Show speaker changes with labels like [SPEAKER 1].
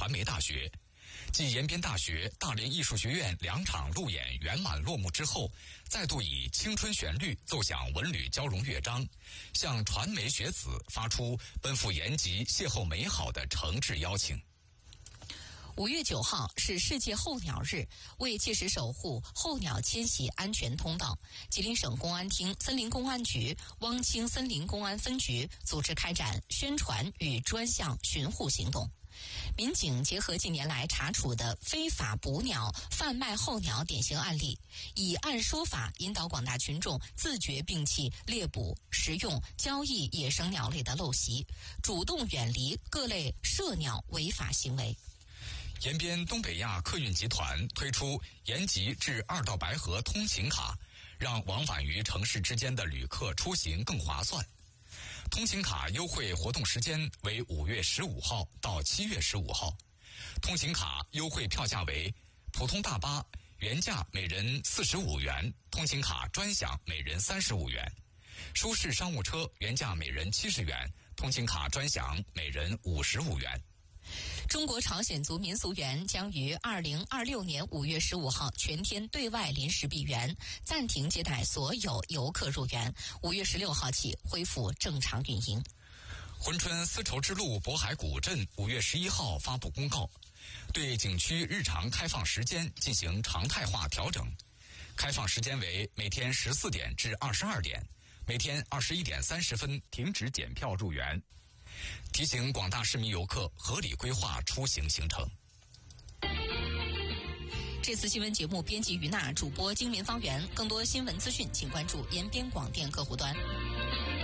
[SPEAKER 1] 传媒大学。继延边大学、大连艺术学院2场路演圆满落幕之后，再度以青春旋律奏响文旅交融乐章，向传媒学子发出奔赴延吉邂逅美好的诚挚邀请。
[SPEAKER 2] 5月9号是世界候鸟日，为切实守护候鸟迁徙安全通道，吉林省公安厅森林公安局汪清森林公安分局组织开展宣传与专项巡护行动。民警结合近年来查处的非法捕鸟、贩卖候鸟典型案例，以案说法引导广大群众自觉摒弃猎捕、食用、交易野生鸟类的陋习，主动远离各类射鸟违法行为。
[SPEAKER 1] 延边东北亚客运集团推出延吉至二道白河通勤卡，让往返于城市之间的旅客出行更划算。通勤卡优惠活动时间为5月15号到7月15号。通勤卡优惠票价为普通大巴原价每人45元，通勤卡专享每人35元；舒适商务车原价每人70元，通勤卡专享每人55元。
[SPEAKER 2] 中国朝鲜族民俗园将于2026年5月15号全天对外临时闭园，暂停接待所有游客入园。5月16号起恢复正常运营。
[SPEAKER 1] 珲春丝绸之路渤海古镇5月11号发布公告，对景区日常开放时间进行常态化调整，开放时间为每天14点至22点，每天21点30分停止检票入园。提醒广大市民游客合理规划出行行程。
[SPEAKER 2] 这次新闻节目编辑于娜，主播金民方圆。更多新闻资讯，请关注延边广电客户端。